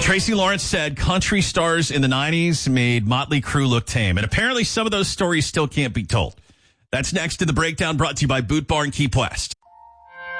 Tracy Lawrence said country stars in the 90s made Motley Crue look tame. And apparently some of those stories still can't be told. That's next in the breakdown, brought to you by Boot Barn Keep West.